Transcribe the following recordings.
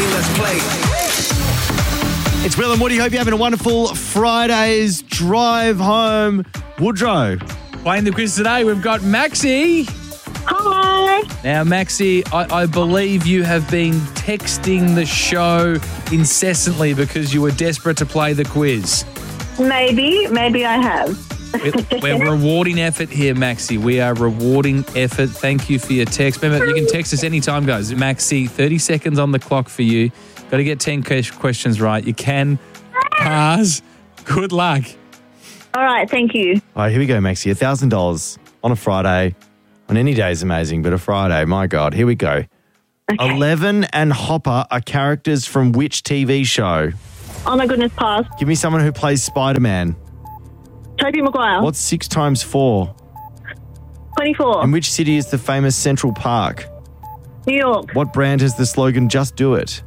let's play. It's Will and Woody. Hope you're having a wonderful Friday's drive home. Woodrow. Playing the quiz today, we've got Maxie. Hi. Now, Maxie, I believe you have been texting the show incessantly because you were desperate to play the quiz. Maybe I have. We're rewarding effort here, Maxie. We are rewarding effort. Thank you for your text. Remember, you can text us anytime, guys. Maxie, 30 seconds on the clock for you. Got to get 10 questions right. You can pass. Good luck. All right, thank you. All right, here we go, Maxie. $1,000 on a Friday. On any day is amazing, but a Friday, my God. Here we go. Okay. Eleven and Hopper are characters from which TV show? Oh my goodness, pass. Give me someone who plays Spider-Man. Tobey Maguire. What's 6 times 4? 24. In which city is the famous Central Park? New York. What brand has the slogan Just Do It?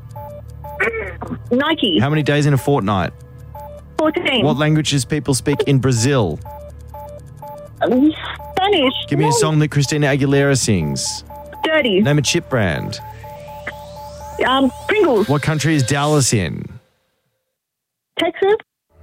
Nike. How many days in a fortnight? 14. What languages people speak in Brazil? Spanish. Give me a song that Christina Aguilera sings. Dirty. Name a chip brand. Pringles. What country is Dallas in? Texas.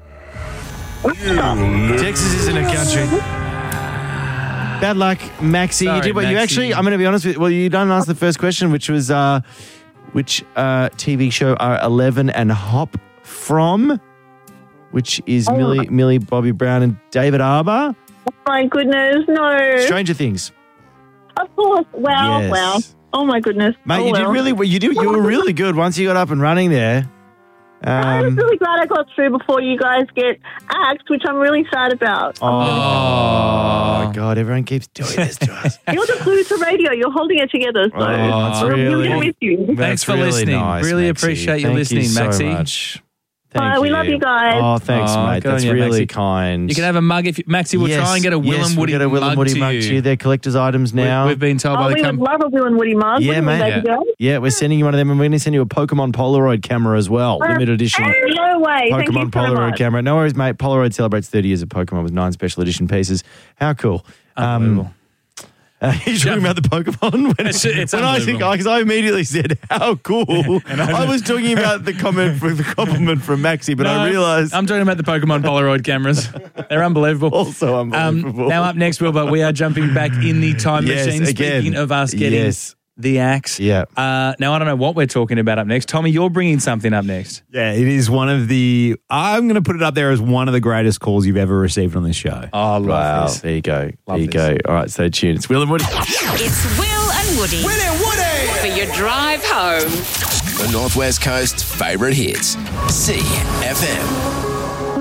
Texas isn't a country. Bad luck, Maxie. Sorry, you did what you Maxie. actually, I'm going to be honest with you. Well, you don't answer the first question, which was which TV show are 11 and Hop from? Which is Millie Bobby Brown and David Arbor. Oh my goodness, no. Stranger Things. Of course. Wow, Yes. wow. Oh my goodness. Mate, oh, you did well. really well. You were really good once you got up and running there. I was really glad I got through before you guys get axed, which I'm really sad about. Oh, God, everyone keeps doing this to us. You're the glue to radio. You're holding it together. So that's I'm really- going to miss you. Thanks That's for really listening. nice, Really Maxie. appreciate you Thank listening, so Maxie. Much. Thank We love you guys. Oh, thanks, Oh, mate. good on That's you, really Maxie. kind. You can have a mug if you, Maxie. We'll try and get a Will and Woody we'll get a Will mug and Woody to mug you. to you. They're collector's items now. We've been told by Oh, the we would company. love a Will and Woody mug. Yeah, wouldn't we, mate. baby girl? Yeah, we're sending you one of them, and we're going to send you a Pokemon Polaroid camera as well. Limited edition No way. Thank you Pokemon so Polaroid much. camera. No worries, mate. Polaroid celebrates 30 years of Pokemon with 9 special edition pieces. How cool. Unbelievable. You're talking about the Pokemon? It's when I think, unbelievable. because I immediately said, how cool. I was talking about the compliment from Maxie, but I realised I'm talking about the Pokemon Polaroid cameras. They're unbelievable. also unbelievable. Now up next, Wilbur, we are jumping back in the time Yes, machine. again. Speaking of us getting Yes. the axe. Yeah. Now I don't know what we're talking about up next. Tommy, you're bringing something up next. Yeah, it is one of the, I'm going to put it up there as one of the greatest calls you've ever received on this show. Oh, I love Wow, this. there you go. Love there you this. go. All right, stay tuned. It's Will and Woody. It's Will and Woody Will and Woody. for your drive home. The Northwest Coast's favourite hits. CFM.